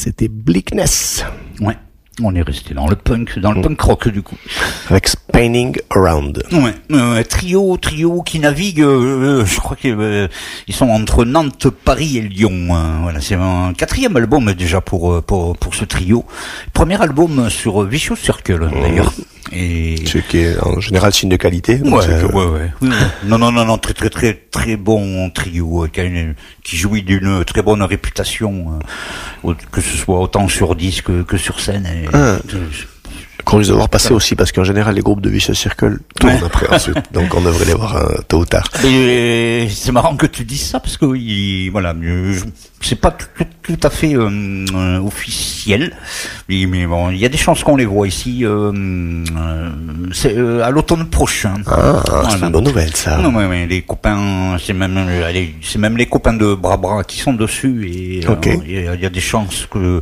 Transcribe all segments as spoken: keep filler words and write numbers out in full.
c'était Bleakness. Ouais. On est resté dans le punk, dans le mmh. punk rock du coup. Avec Spinning Around. Ouais, euh, trio, trio qui navigue. Euh, je crois qu'ils euh, sont entre Nantes, Paris et Lyon. Hein. Voilà, c'est un quatrième album déjà pour pour pour ce trio. Premier album sur Vicious Circle mmh. d'ailleurs. Et ce qui est en général signe de qualité. Ouais, ouais, ouais, ouais. Oui, ouais. Non, non, non, non, très, très, très, très bon trio euh, qui, a une, qui jouit d'une très bonne réputation, euh, que ce soit autant sur disque que, que sur scène. Et, ah. Qu'on risque de voir passer aussi, parce qu'en général, les groupes de Vicious Circle tournent ouais. après ensuite. Donc, on devrait les voir euh, tôt ou tard. Et c'est marrant que tu dises ça, parce que, il, voilà, je, c'est pas tout, tout, tout à fait euh, officiel. Mais, mais bon, il y a des chances qu'on les voit ici euh, euh, c'est, euh, à l'automne prochain. Ah, voilà. C'est une bonne nouvelle, ça. Non, mais, mais les copains, c'est même, c'est même les copains de Bra Bra qui sont dessus. Et okay. euh, il, y a, il y a des chances que...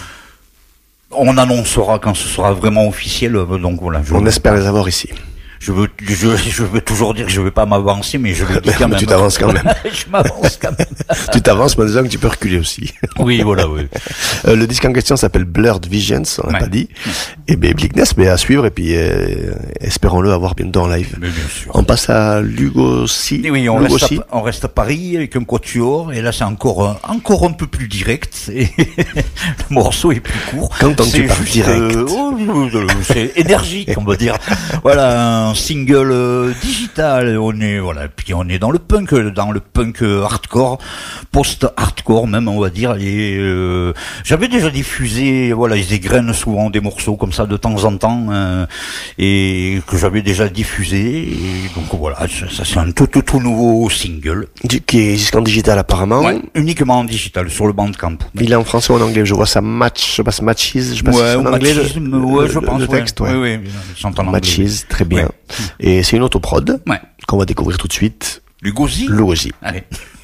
On annoncera quand ce sera vraiment officiel, donc voilà. On espère les avoir ici. Je veux, je, je veux toujours dire que je vais pas m'avancer, mais je le dis quand mais même. Tu t'avances quand même. Je m'avance quand même. Tu t'avances, mais disant que tu peux reculer aussi. Oui, voilà, oui. Euh, le disque en question s'appelle Blurred Visions, on n'a ouais. pas dit. Et ben, Bleakness, mais à suivre, et puis, euh, espérons-le avoir bientôt en live. Mais bien sûr. On passe à Lugosi. Oui, on reste, à, on reste à Paris avec un quatuor, et là, c'est encore, encore un peu plus direct, et le morceau est plus court. Quand on tu parles direct. Euh, oh, c'est énergique, on va dire. Voilà, un single euh, digital, on est voilà, puis on est dans le punk, dans le punk hardcore, post-hardcore même on va dire. Et euh, j'avais déjà diffusé, voilà, ils égrènent souvent des morceaux comme ça de temps en temps, euh, et que j'avais déjà diffusé. Et donc voilà, ça, ça c'est un tout tout tout nouveau single qui est jusqu'en digital apparemment. Ouais, uniquement en digital sur le Bandcamp. Il est en français ou en anglais? Je vois ça match, je passe matches, je sais pas ouais, si c'est en anglais le, ouais, je le, pense, le texte, ouais. Oui, oui, j'entends matches, très bien. Ouais. Et c'est une autoprod ouais. qu'on va découvrir tout de suite. Lugosi. Lugosi. Allez.